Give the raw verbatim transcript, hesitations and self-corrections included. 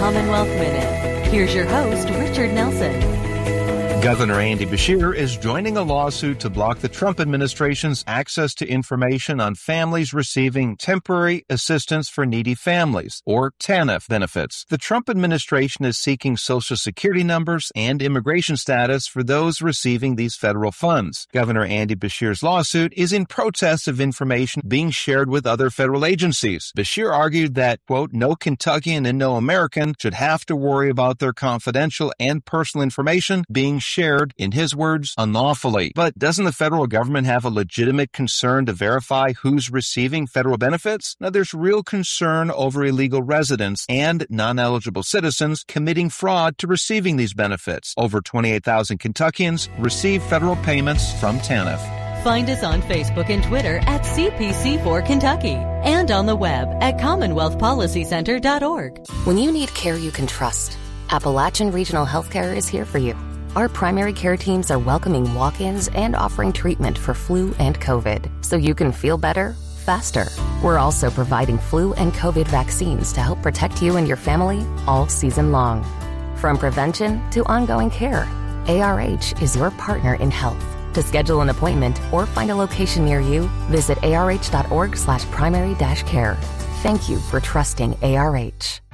Commonwealth Minute. Here's your host, Richard Nelson. Governor Andy Beshear is joining a lawsuit to block the Trump administration's access to information on families receiving Temporary Assistance for Needy Families, or TANF benefits. The Trump administration is seeking Social Security numbers and immigration status for those receiving these federal funds. Governor Andy Beshear's lawsuit is in protest of information being shared with other federal agencies. Beshear argued that, quote, no Kentuckian and no American should have to worry about their confidential and personal information being shared shared, in his words, unlawfully. But doesn't the federal government have a legitimate concern to verify who's receiving federal benefits? Now, there's real concern over illegal residents and non-eligible citizens committing fraud to receiving these benefits. Over twenty-eight thousand Kentuckians receive federal payments from TANF. Find us on Facebook and Twitter at C P C four Kentucky and on the web at commonwealth policy center dot org. When you need care you can trust, Appalachian Regional Healthcare is here for you. Our primary care teams are welcoming walk-ins and offering treatment for flu and COVID, so you can feel better faster. We're also providing flu and COVID vaccines to help protect you and your family all season long. From prevention to ongoing care, A R H is your partner in health. To schedule an appointment or find a location near you, visit arh.org slash primary dash care. Thank you for trusting A R H.